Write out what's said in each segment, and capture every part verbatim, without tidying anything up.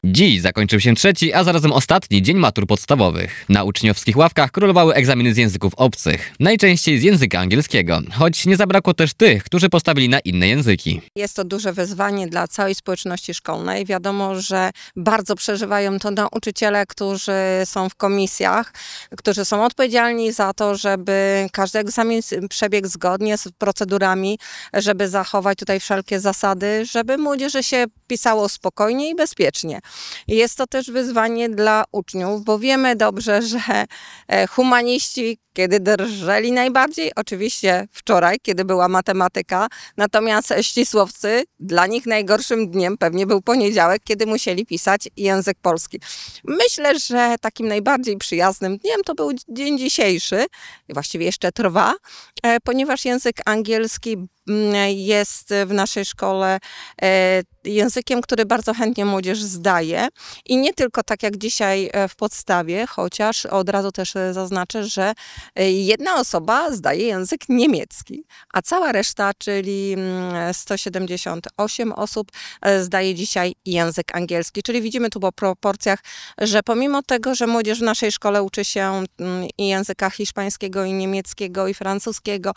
Dziś zakończył się trzeci, a zarazem ostatni dzień matur podstawowych. Na uczniowskich ławkach królowały egzaminy z języków obcych, najczęściej z języka angielskiego, choć nie zabrakło też tych, którzy postawili na inne języki. Jest to duże wyzwanie dla całej społeczności szkolnej. Wiadomo, że bardzo przeżywają to nauczyciele, którzy są w komisjach, którzy są odpowiedzialni za to, żeby każdy egzamin przebiegł zgodnie z procedurami, żeby zachować tutaj wszelkie zasady, żeby młodzieży się pisało spokojnie i bezpiecznie. Jest to też wyzwanie dla uczniów, bo wiemy dobrze, że humaniści, kiedy drżeli najbardziej, oczywiście wczoraj, kiedy była matematyka, natomiast ścisłowcy, dla nich najgorszym dniem pewnie był poniedziałek, kiedy musieli pisać język polski. Myślę, że takim najbardziej przyjaznym dniem to był dzień dzisiejszy, właściwie jeszcze trwa, ponieważ język angielski jest w naszej szkole językiem, który bardzo chętnie młodzież zdaje i nie tylko tak jak dzisiaj w podstawie, chociaż od razu też zaznaczę, że jedna osoba zdaje język niemiecki, a cała reszta, czyli sto siedemdziesiąt osiem osób zdaje dzisiaj język angielski. Czyli widzimy tu po proporcjach, że pomimo tego, że młodzież w naszej szkole uczy się i języka hiszpańskiego, i niemieckiego, i francuskiego,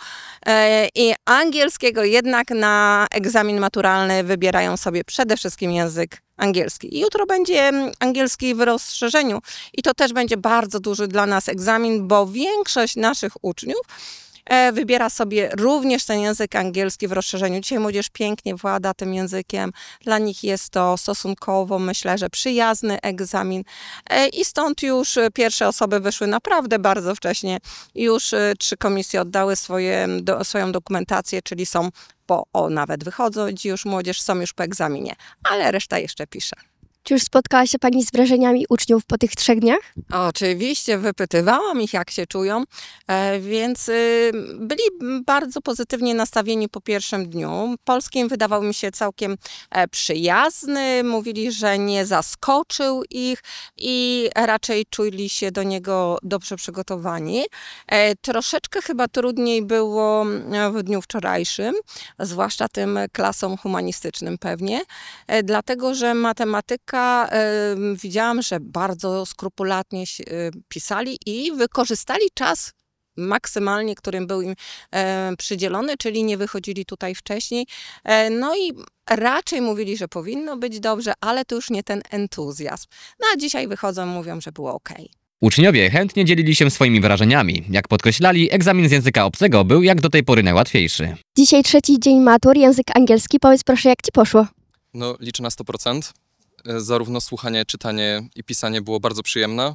i angielskiego, jednak na egzamin maturalny wybierają sobie przede wszystkim język angielski. I jutro będzie angielski w rozszerzeniu i to też będzie bardzo duży dla nas egzamin, bo większość naszych uczniów wybiera sobie również ten język angielski w rozszerzeniu. Dzisiaj młodzież pięknie włada tym językiem. Dla nich jest to stosunkowo, myślę, że przyjazny egzamin. I stąd już pierwsze osoby wyszły naprawdę bardzo wcześnie. Już trzy komisje oddały swoje, do, swoją dokumentację, czyli są po, o nawet wychodzą już młodzież, są już po egzaminie, ale reszta jeszcze pisze. Czy już spotkała się Pani z wrażeniami uczniów po tych trzech dniach? Oczywiście, wypytywałam ich, jak się czują, więc byli bardzo pozytywnie nastawieni po pierwszym dniu. Polski wydawał mi się całkiem przyjazny, mówili, że nie zaskoczył ich i raczej czuli się do niego dobrze przygotowani. Troszeczkę chyba trudniej było w dniu wczorajszym, zwłaszcza tym klasom humanistycznym pewnie, dlatego że matematyka widziałam, że bardzo skrupulatnie pisali i wykorzystali czas maksymalnie, którym był im przydzielony, czyli nie wychodzili tutaj wcześniej. No i raczej mówili, że powinno być dobrze, ale to już nie ten entuzjazm. No a dzisiaj wychodzą, mówią, że było okej. Uczniowie chętnie dzielili się swoimi wrażeniami. Jak podkreślali, egzamin z języka obcego był jak do tej pory najłatwiejszy. Dzisiaj trzeci dzień matur, język angielski. Powiedz proszę, jak Ci poszło? No, liczę na sto procent. Zarówno słuchanie, czytanie i pisanie było bardzo przyjemne.